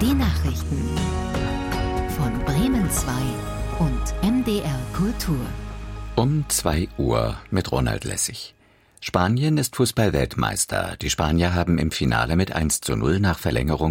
Die Nachrichten von Bremen 2 und MDR Kultur. Um 2 Uhr mit Ronald Lessig. Spanien ist Fußball-Weltmeister. Die Spanier haben im Finale mit 1:0 nach Verlängerung